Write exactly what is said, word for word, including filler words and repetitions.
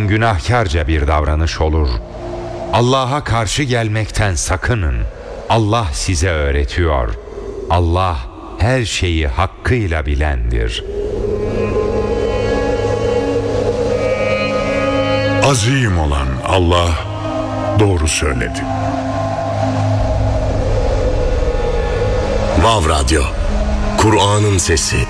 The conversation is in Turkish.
günahkarca bir davranış olur. Allah'a karşı gelmekten sakının. Allah size öğretiyor. Allah her şeyi hakkıyla bilendir. Azim olan Allah doğru söyledi. Vav Radyo, Kur'an'ın sesi.